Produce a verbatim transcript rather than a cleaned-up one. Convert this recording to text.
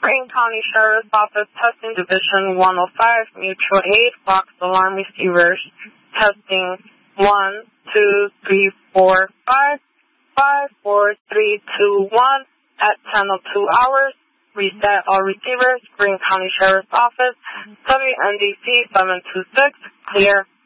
Greene County Sheriff's Office Testing Division one oh five, Mutual Aid, Fox Alarm Receivers. Testing one, two, three, four, five, five, four, three, two, one at ten oh two hours. Reset all receivers. Greene County Sheriff's Office, W N D C seven two six, clear.